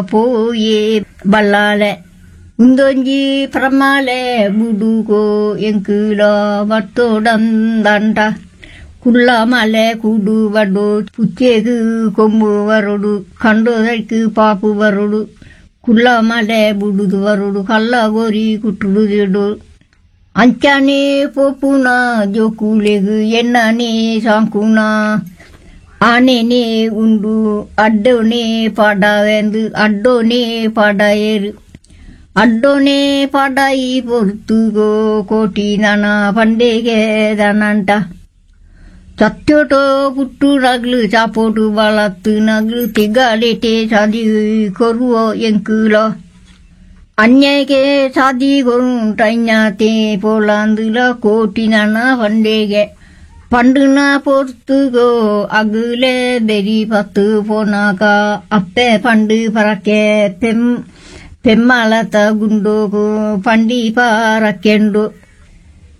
పోయే బల్లాలే ఉందొంజి ప్రమాలే బుడుగో ఎంకుల వట్టోడందంట కుళ్ళమలే కుడు వడ్డు పుచ్చేకు కొమ్ము వరుడు కండోదరికి పాపు వరుడు కుళ్ళమలే బుడుదు వరుడు కళ్ళగోరి కుట్టుడు చెడు అంచానే పోపున జోకులేగు ఎన్ననే సాంకున ಆನೆನೇ ಉಂಡು ಅಡ್ಡೋನೇ ಪಡವೆಂದು ಅಡ್ಡೋನೇ ಪಡಯರು ಅಡ್ಡೋನೇ ಪಡಾಯಿ ಪೊರ್ತುಗೋ ಕೋಟಿ ನನ ಪಂಡೆಗೆ ದನಂಟ ಚಚ್ಚೋಟೋ ಪುಟ್ಟು ನಗ್ಲು ಚಾಪೋಟು ಬಳತ್ತು ನಗ್ಲು ತೆಗಾಲೆಟೆ ಸಾದಿ ಕೊರುವೋ ಎಂಕುಲೋ ಅನ್ಯಗೆ ಸಾದಿ ಕೊರುಂಟೈನ್ಯಾತೆ ಪೋಲಾಂದುಲ ಕೋಟಿ ನನ ಪಂಡೆಗೆ ಪಂಡುನ ಪೊರ್ತುಗೋ ಅಗುಲೆ ಬೆರಿ ಪತ್ತು ಪೋನಾಕ ಅಪ್ಪೆ ಪಂಡು ಪರಕೆ ಪೆಮ್ಮಳತ ಗುಂಡೋಗು ಪಂಡಿ ಪರಕೆಂಡು